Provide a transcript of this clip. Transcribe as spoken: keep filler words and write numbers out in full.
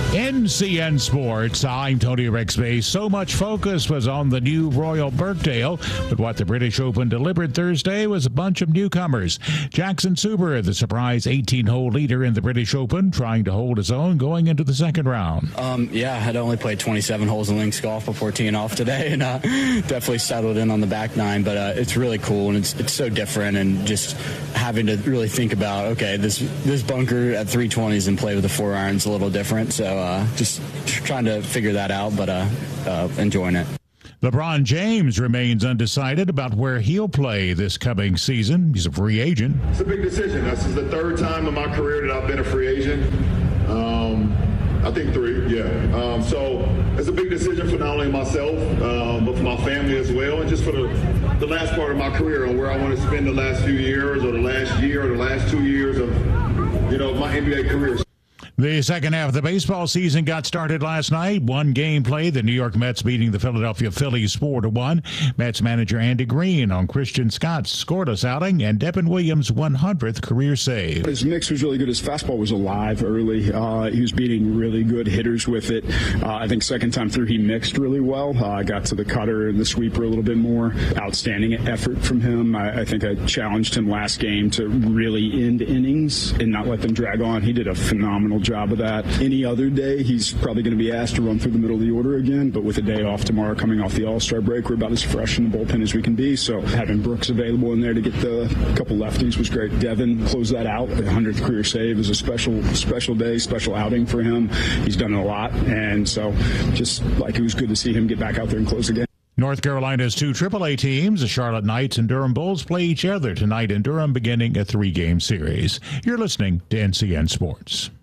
N C N Sports, I'm Tony Rexby. So much focus was on the new Royal Birkdale, but what the British Open delivered Thursday was a bunch of newcomers. Jackson Suber, the surprise eighteen-hole leader in the British Open, trying to hold his own going into the second round. Um, yeah, I'd only played twenty-seven holes in links golf before teeing off today, and uh, definitely settled in on the back nine, but uh, it's really cool, and it's it's so different, and just having to really think about, okay, this this bunker at three twenties and play with the four irons a little different, so uh, just trying to figure that out, but uh, uh, enjoying it. LeBron James remains undecided about where he'll play this coming season. He's a free agent. It's a big decision. This is the third time in my career that I've been a free agent. Um, I think three, yeah. Um, so it's a big decision for not only myself, um, but for my family as well, and just for the, the last part of my career and where I want to spend the last few years or the last year or the last two years of, you know, my N B A career. The second half of the baseball season got started last night. One game played, the New York Mets beating the Philadelphia Phillies four to one. Mets manager Andy Green on Christian Scott's scoreless outing and Devin Williams' one hundredth career save. His mix was really good. His fastball was alive early. Uh, he was beating really good hitters with it. Uh, I think second time through he mixed really well. Uh, got to the cutter and the sweeper a little bit more. Outstanding effort from him. I, I think I challenged him last game to really end innings and not let them drag on. He did a phenomenal job. job of that. Any other day, he's probably going to be asked to run through the middle of the order again, but with a day off tomorrow coming off the All-Star break, we're about as fresh in the bullpen as we can be, so having Brooks available in there to get the couple lefties was great. Devin closed that out. The one hundredth career save is a special, special day, special outing for him. He's done a lot, and so just like it was good to see him get back out there and close again. North Carolina's two triple A teams, the Charlotte Knights and Durham Bulls, play each other tonight in Durham, beginning a three-game series. You're listening to N C N Sports.